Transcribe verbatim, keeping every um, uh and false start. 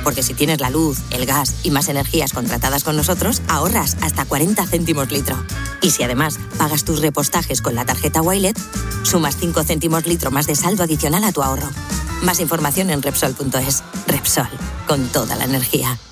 Porque si tienes la luz, el gas y más energías contratadas con nosotros, ahorras hasta cuarenta céntimos litro. Y si además pagas tus repostajes con la tarjeta Wilet, sumas cinco céntimos litro más de saldo adicional a tu ahorro. Más información en Repsol punto es. Repsol, con toda la energía.